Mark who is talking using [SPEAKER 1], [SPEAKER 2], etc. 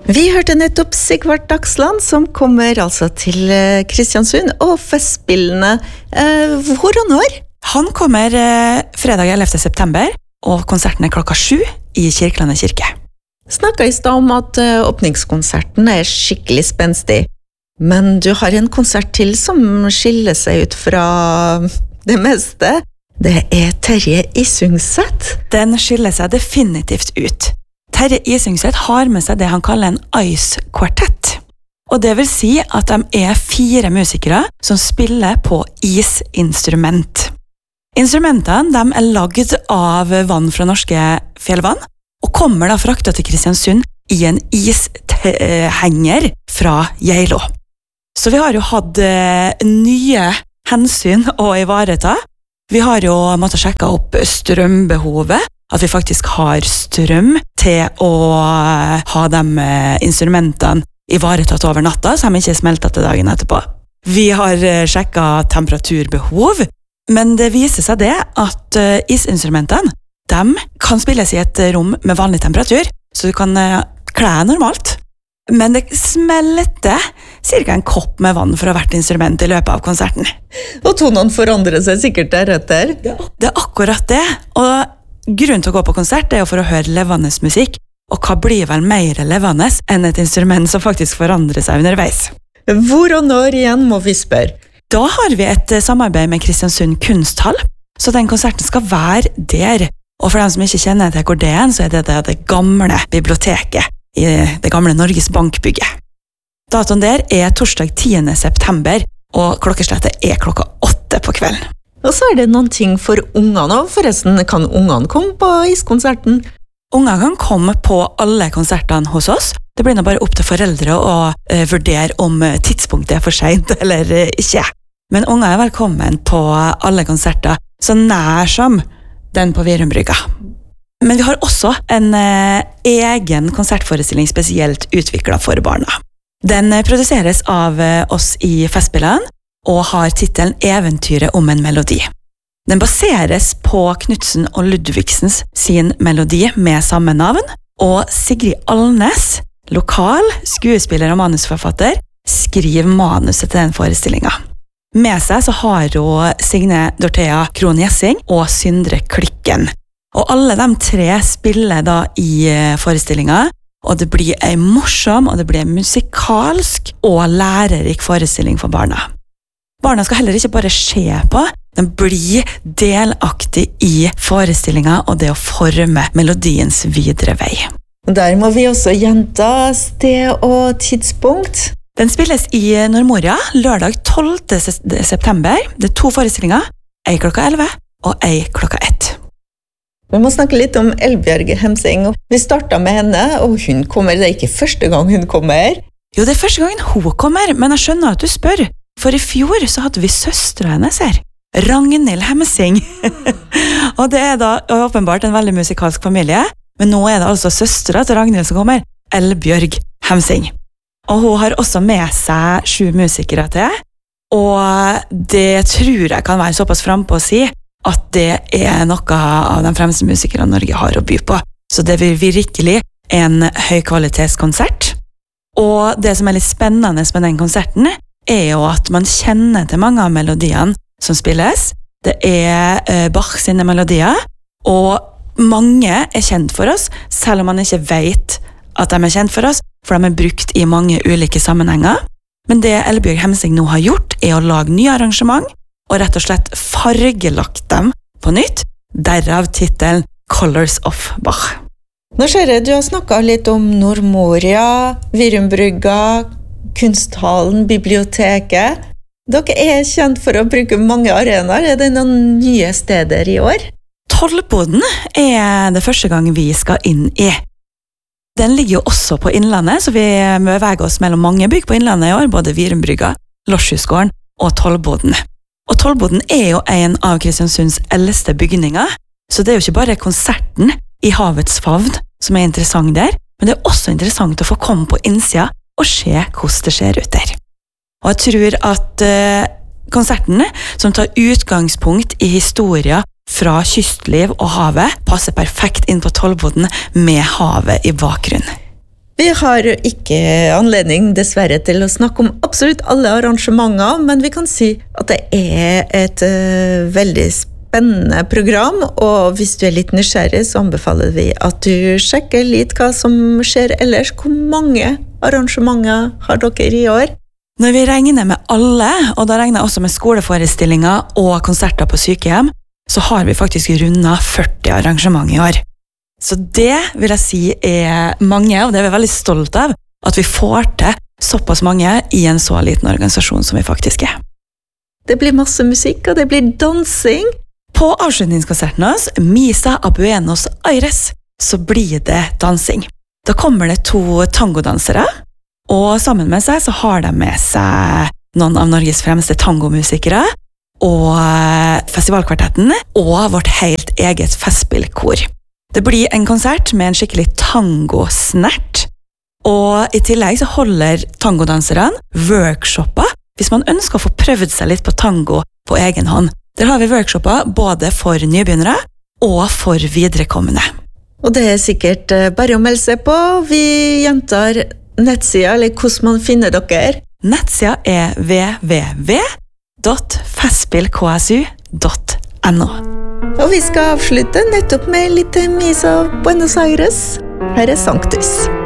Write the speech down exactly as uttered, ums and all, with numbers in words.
[SPEAKER 1] Vi hørte nettopp Sigvart Dagsland, som kommer altså til Kristiansund, og festspillene. Eh, hvor og når?
[SPEAKER 2] Han kommer eh, fredag ellevte september, og konserten er klokka sju i Kirkelandet kirke.
[SPEAKER 1] Snakket i sted om at uh, åpningskonserten er skikkelig spenstig, men du har en konsert til som skiller seg ut fra det meste. Det er Terje Isungset.
[SPEAKER 2] Den skiller seg definitivt ut. Terje Isungset har med seg det han kaller en ice-kvartett. Og det vil si at de er fire musikere som spiller på isinstrument. Instrumentene de er lagd av vann fra norske fjellvann, og kommer da frakta til Kristiansund i en ishenger fra Geilo. Så vi har jo hatt nye hensyn å ivareta. Vi har jo måttet sjekke opp strømbehovet, at vi faktisk har strøm til å ha de instrumentene ivaretatt over natta, så de ikke smelter til dagen etterpå. Vi har sjekket temperaturbehov, men det viser seg det at isinstrumentene, de kan spilles i et rom med vanlig temperatur, så du kan kle normalt. Men det smelter cirka en kopp med vann fra hvert instrument i løpet av konserten.
[SPEAKER 1] Og tonene forandrer seg sikkert deretter.
[SPEAKER 2] Det er akkurat det, og grunnen til å gå på konsert er jo for å høre levende musikk, og hva blir vel mer levende enn et instrument som faktisk forandrer seg underveis?
[SPEAKER 1] Hvor og når igjen må vi spørre?
[SPEAKER 2] Da har vi et samarbeid med Kristiansund Kunsthall, så den konserten skal være der. Og for dem som ikke kjenner til hvor det er, så er det det, det gamle biblioteket i det gamle Norges Bankbygget. Datoen der er torsdag tiende september, og klokkeslettet er klokka åtte på kvelden.
[SPEAKER 1] Og så er det noen ting for ungene, og forresten kan ungene komme på iskonserten?
[SPEAKER 2] Ungene kan komme på alle konsertene hos oss. Det blir nå bare opp til foreldre å uh, vurdere om tidspunktet er for sent eller uh, ikke. Men unger er velkommen på alle konserter, så nær som den på Virumbrygga. Men vi har også en uh, egen konsertforestilling spesielt utviklet for barna. Den uh, produseres av uh, oss i Festspillene, og har titelen Eventyret om en melodi. Den baseres på Knudsen og Ludvigsens sin melodi med samme navn, og Sigrid Alnes, lokal skuespiller og manusforfatter, skriver manuset til den forestillingen. Med seg så har hun Signe Dorthea Krohn-Jessing og Syndre Klikken. Og alle de tre spiller da i forestillingen, og det blir en morsom, og det blir en musikalsk og lærerik forestilling for barna. Barna skal heller ikke bare se på, de blir delaktig i forestillingen og det å forme melodiens videre vei.
[SPEAKER 1] Der må vi også gjenta sted og tidspunkt.
[SPEAKER 2] Den spilles i Nordmoria lørdag tolvte september. Det er to forestillinger, ei klokka elleve og ei klokka ett.
[SPEAKER 1] Vi må snakke litt om Elbjørg Hemsing. Vi startet med henne, og hun kommer, det er ikke første gang hun kommer.
[SPEAKER 2] Jo, det er første gangen hun kommer, men jeg skjønner at du spør. For i fjor så hadde vi søstre hennes her, Ragnhild Hemsing. Og det er da åpenbart en veldig musikalsk familie, men nå er det altså søstre til Ragnhild som kommer, Elbjørg Hemsing. Og hun har også med seg sju musikere til, og det tror jeg kan være såpass frem på å si at det er noe av de fremste musikerne Norge har å by på. Så det blir virkelig en høykvalitetskonsert. Og det som er litt spennende med den konserten er jo at man kjenner til mange av melodiene som spilles. Det er uh, Bach sine melodier, og mange er kjent for oss, selv om man ikke vet at de er kjent for oss, for de er brukt i mange ulike sammenhenger. Men det Elbjørg Hemsing nå har gjort, er å lage nye arrangement, og rett og slett fargelagt dem på nytt, derav titelen Colors of Bach.
[SPEAKER 1] Nå ser jeg, du har snakket litt om Nordmoria, Virumbrygga, Kunsthallen, biblioteket. Dere er kjent for å bruke mange arenaer. Er det noen nye steder i år?
[SPEAKER 2] Tollboden er det første gang vi skal inn i. Den ligger jo også på Innlandet, så vi beveger oss mellom mange bygg på Innlandet i år, både Virumbrygga, Lorshusgården og Tollboden. Og Tollboden er jo en av Kristiansunds eldste bygninger, så det er jo ikke bare konserten i Havets favn som er interessant der, men det er også interessant å få komme på innsida og se hvordan det ser ut der. Og jeg tror at uh, konsertene som tar utgangspunkt i historier fra kystliv og havet passer perfekt inn på Tollboden med havet i bakgrunnen.
[SPEAKER 1] Vi har ikke anledning dessverre til å snakke om absolutt alle arrangementer, men vi kan si at det er et uh, veldig spennende program, og hvis du er litt nysgjerrig, så anbefaler vi at du sjekker litt hva som skjer ellers. Hvor mange arrangementer har dere i år?
[SPEAKER 2] Når vi regner med alle, og da regner jeg også med skoleforestillinger og konserter på sykehjem, så har vi faktisk rundet førti arrangement i år. Så det vil jeg si er mange, og det er vi veldig stolt av, at vi får til såpass mange i en så liten organisasjon som vi faktisk er.
[SPEAKER 1] Det blir masse musikk, og det blir dansing.
[SPEAKER 2] På avslutningskonserten hos Misa a Buenos Aires så blir det dansing. Da kommer det to tangodansere, og sammen med seg så har de med seg noen av Norges fremste tangomusikere, og festivalkvartetten, og vårt helt eget festspillkor. Det blir en konsert med en skikkelig tangosnert, og i tillegg så holder tangodanserne workshopper hvis man ønsker å få prøvd seg litt på tango på egen hånd. Der har vi workshopper både for nybegynnere og for viderekommende.
[SPEAKER 1] Og det er sikkert bare å melde seg på. Vi gjentar nettsida, eller hvordan man finner dere.
[SPEAKER 2] Nettsida er w w w punktum festspillksu punktum no.
[SPEAKER 1] Og vi skal avslutte nettopp med litt Misa Buenos Aires. Her er Sanctus.